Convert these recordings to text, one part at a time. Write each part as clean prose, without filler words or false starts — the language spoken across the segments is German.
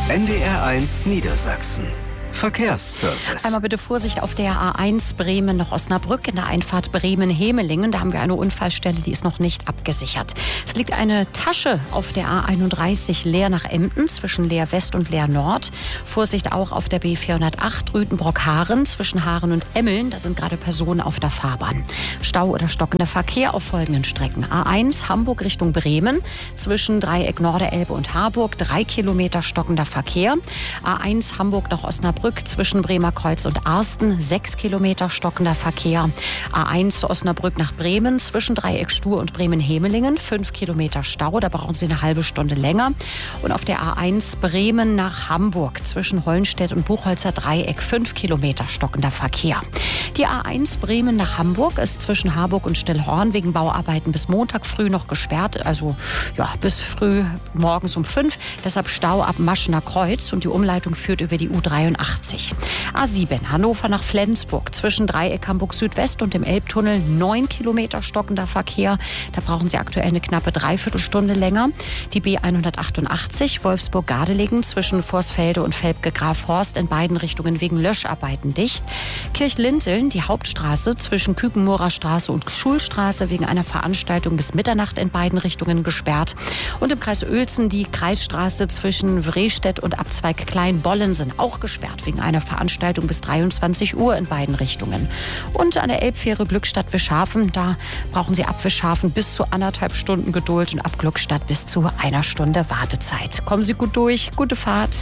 NDR1 Niedersachsen. Verkehrsservice. Einmal bitte Vorsicht auf der A1 Bremen nach Osnabrück in der Einfahrt Bremen-Hemelingen. Da haben wir eine Unfallstelle, die ist noch nicht abgesichert. Es liegt eine Tasche auf der A31 Leer nach Emden zwischen Leer West und Leer Nord. Vorsicht auch auf der B408 Rütenbrock-Haaren zwischen Haaren und Emmeln. Da sind gerade Personen auf der Fahrbahn. Stau oder stockender Verkehr auf folgenden Strecken. A1 Hamburg Richtung Bremen zwischen Dreieck Norderelbe und Harburg 3 Kilometer stockender Verkehr. A1 Hamburg nach Osnabrück zwischen Bremerkreuz und Arsten 6 Kilometer stockender Verkehr. A1 Osnabrück nach Bremen zwischen Dreieck Stur und Bremen-Hemelingen 5 Kilometer Stau, da brauchen Sie eine halbe Stunde länger. Und auf der A1 Bremen nach Hamburg zwischen Hollenstedt und Buchholzer Dreieck 5 Kilometer stockender Verkehr. Die A1 Bremen nach Hamburg ist zwischen Harburg und Stillhorn wegen Bauarbeiten bis Montag früh noch gesperrt, also bis früh morgens um 5. Deshalb Stau ab Maschener Kreuz und die Umleitung führt über die U83. A7 Hannover nach Flensburg zwischen Dreieck Hamburg Südwest und dem Elbtunnel 9 Kilometer stockender Verkehr. Da brauchen Sie aktuell eine knappe Dreiviertelstunde länger. Die B188 Wolfsburg-Gardelegen zwischen Vorsfelde und Velpke-Grafhorst in beiden Richtungen wegen Löscharbeiten dicht. Kirchlinteln, die Hauptstraße zwischen Kükenmoorer Straße und Schulstraße wegen einer Veranstaltung bis Mitternacht in beiden Richtungen gesperrt. Und im Kreis Uelzen die Kreisstraße zwischen Wrestedt und Abzweig Kleinbollen sind auch gesperrt wegen einer Veranstaltung bis 23 Uhr in beiden Richtungen. Und an der Elbfähre Glückstadt-Wischhafen, da brauchen Sie ab Wischhafen bis zu 1,5 Stunden Geduld und ab Glückstadt bis zu 1 Stunde Wartezeit. Kommen Sie gut durch, gute Fahrt.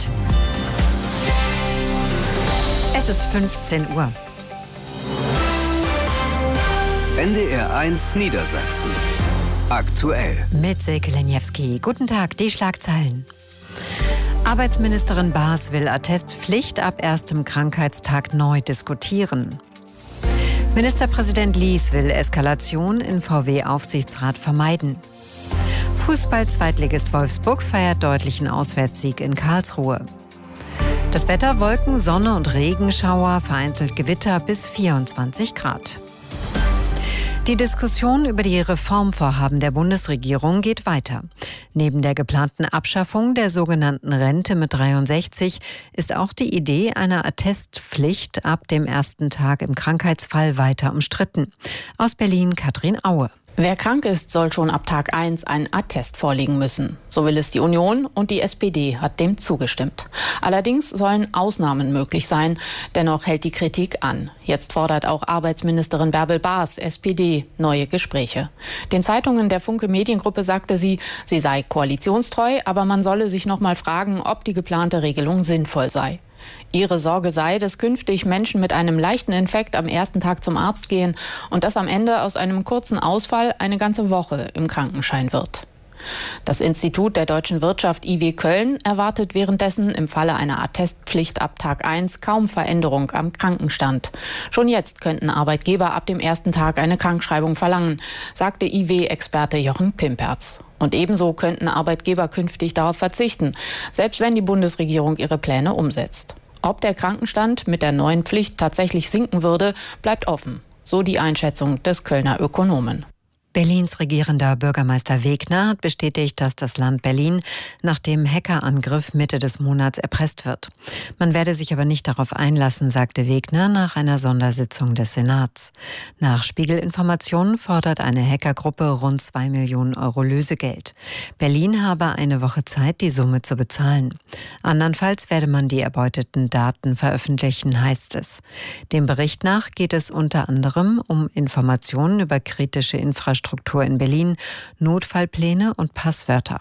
Es ist 15 Uhr. NDR1 Niedersachsen. Aktuell. Mit Silke Lenjewski. Guten Tag, die Schlagzeilen. Arbeitsministerin Baas will Attestpflicht ab erstem Krankheitstag neu diskutieren. Ministerpräsident Lies will Eskalation in VW-Aufsichtsrat vermeiden. Fußball-Zweitligist Wolfsburg feiert deutlichen Auswärtssieg in Karlsruhe. Das Wetter: Wolken, Sonne und Regenschauer, vereinzelt Gewitter bis 24 Grad. Die Diskussion über die Reformvorhaben der Bundesregierung geht weiter. Neben der geplanten Abschaffung der sogenannten Rente mit 63 ist auch die Idee einer Attestpflicht ab dem ersten Tag im Krankheitsfall weiter umstritten. Aus Berlin Katrin Aue. Wer krank ist, soll schon ab Tag 1 einen Attest vorlegen müssen. So will es die Union und die SPD hat dem zugestimmt. Allerdings sollen Ausnahmen möglich sein. Dennoch hält die Kritik an. Jetzt fordert auch Arbeitsministerin Bärbel Baas, SPD, neue Gespräche. Den Zeitungen der Funke Mediengruppe sagte sie sei koalitionstreu, aber man solle sich noch mal fragen, ob die geplante Regelung sinnvoll sei. Ihre Sorge sei, dass künftig Menschen mit einem leichten Infekt am ersten Tag zum Arzt gehen und dass am Ende aus einem kurzen Ausfall eine ganze Woche im Krankenschein wird. Das Institut der deutschen Wirtschaft IW Köln erwartet währenddessen im Falle einer Attestpflicht ab Tag 1 kaum Veränderung am Krankenstand. Schon jetzt könnten Arbeitgeber ab dem ersten Tag eine Krankschreibung verlangen, sagte IW-Experte Jochen Pimperz. Und ebenso könnten Arbeitgeber künftig darauf verzichten, selbst wenn die Bundesregierung ihre Pläne umsetzt. Ob der Krankenstand mit der neuen Pflicht tatsächlich sinken würde, bleibt offen. So die Einschätzung des Kölner Ökonomen. Berlins regierender Bürgermeister Wegner hat bestätigt, dass das Land Berlin nach dem Hackerangriff Mitte des Monats erpresst wird. Man werde sich aber nicht darauf einlassen, sagte Wegner nach einer Sondersitzung des Senats. Nach Spiegelinformationen fordert eine Hackergruppe rund 2 Millionen Euro Lösegeld. Berlin habe eine Woche Zeit, die Summe zu bezahlen. Andernfalls werde man die erbeuteten Daten veröffentlichen, heißt es. Dem Bericht nach geht es unter anderem um Informationen über kritische Infrastruktur in Berlin, Notfallpläne und Passwörter.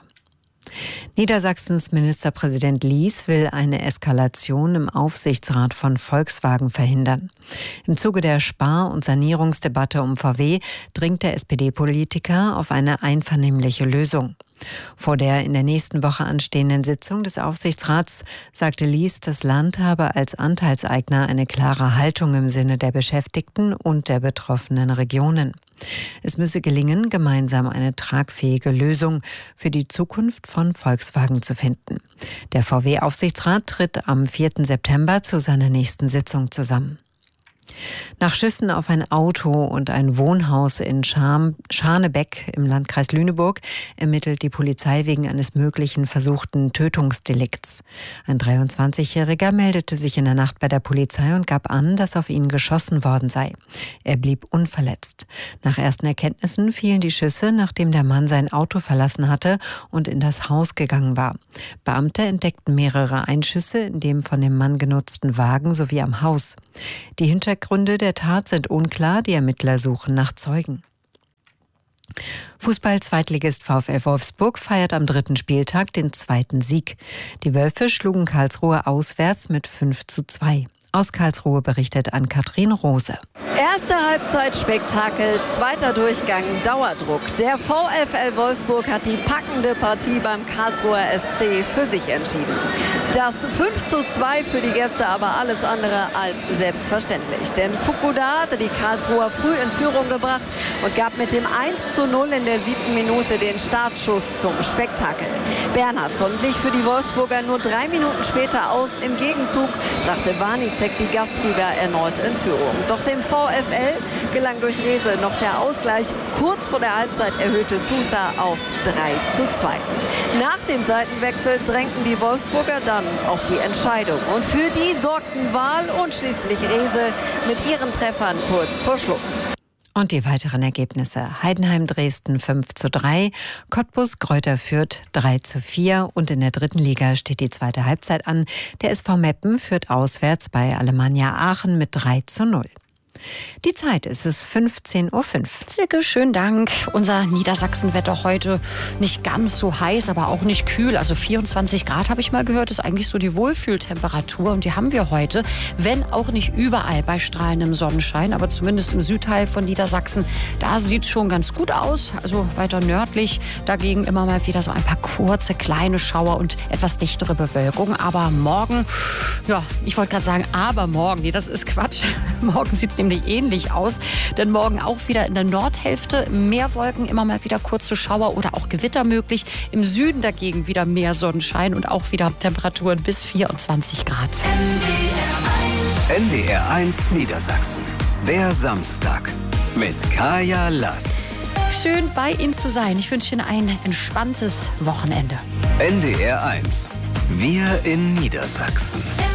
Niedersachsens Ministerpräsident Lies will eine Eskalation im Aufsichtsrat von Volkswagen verhindern. Im Zuge der Spar- und Sanierungsdebatte um VW dringt der SPD-Politiker auf eine einvernehmliche Lösung. Vor der in der nächsten Woche anstehenden Sitzung des Aufsichtsrats sagte Lies, das Land habe als Anteilseigner eine klare Haltung im Sinne der Beschäftigten und der betroffenen Regionen. Es müsse gelingen, gemeinsam eine tragfähige Lösung für die Zukunft von Volkswagen zu finden. Der VW-Aufsichtsrat tritt am 4. September zu seiner nächsten Sitzung zusammen. Nach Schüssen auf ein Auto und ein Wohnhaus in Scharnebeck im Landkreis Lüneburg ermittelt die Polizei wegen eines möglichen versuchten Tötungsdelikts. Ein 23-Jähriger meldete sich in der Nacht bei der Polizei und gab an, dass auf ihn geschossen worden sei. Er blieb unverletzt. Nach ersten Erkenntnissen fielen die Schüsse, nachdem der Mann sein Auto verlassen hatte und in das Haus gegangen war. Beamte entdeckten mehrere Einschüsse in dem von dem Mann genutzten Wagen sowie am Haus. Die Hintergründe der Tat sind unklar, die Ermittler suchen nach Zeugen. Fußball-Zweitligist VfL Wolfsburg feiert am 3. Spieltag den 2. Sieg. Die Wölfe schlugen Karlsruhe auswärts mit 5:2. Aus Karlsruhe berichtet Ann-Kathrin Rose. Erste Halbzeit Spektakel, zweiter Durchgang Dauerdruck. Der VfL Wolfsburg hat die packende Partie beim Karlsruher SC für sich entschieden. Das 5:2 für die Gäste aber alles andere als selbstverständlich. Denn Fukuda hatte die Karlsruher früh in Führung gebracht und gab mit dem 1:0 in der 7. Minute den Startschuss zum Spektakel. Bernhardsson glich für die Wolfsburger nur 3 Minuten später aus. Im Gegenzug brachte Warnicek die Gastgeber erneut in Führung. Doch dem VfL gelang durch Rehse noch der Ausgleich. Kurz vor der Halbzeit erhöhte Sousa auf 3:2. Nach dem Seitenwechsel drängten die Wolfsburger dann auf die Entscheidung. Und für die sorgten Wahl und schließlich Rehse mit ihren Treffern kurz vor Schluss. Und die weiteren Ergebnisse: Heidenheim Dresden 5:3, Cottbus Greuther Fürth 3:4 und in der 3. Liga steht die zweite Halbzeit an. Der SV Meppen führt auswärts bei Alemannia Aachen mit 3:0. Die Zeit ist es 15:05 Uhr. Silke, schönen Dank. Unser Niedersachsenwetter heute nicht ganz so heiß, aber auch nicht kühl. Also 24 Grad habe ich mal gehört, ist eigentlich so die Wohlfühltemperatur. Und die haben wir heute, wenn auch nicht überall bei strahlendem Sonnenschein, aber zumindest im Südteil von Niedersachsen. Da sieht es schon ganz gut aus. Also weiter nördlich dagegen immer mal wieder so ein paar kurze, kleine Schauer und etwas dichtere Bewölkung. Aber morgen, ja, ich wollte gerade sagen, aber morgen, nee, das ist Quatsch. Morgen sieht es nämlich ähnlich aus, denn morgen auch wieder in der Nordhälfte mehr Wolken, immer mal wieder kurze Schauer oder auch Gewitter möglich. Im Süden dagegen wieder mehr Sonnenschein und auch wieder Temperaturen bis 24 Grad. NDR1 Niedersachsen. Der Samstag mit Kaya Lass. Schön bei Ihnen zu sein. Ich wünsche Ihnen ein entspanntes Wochenende. NDR1. Wir in Niedersachsen.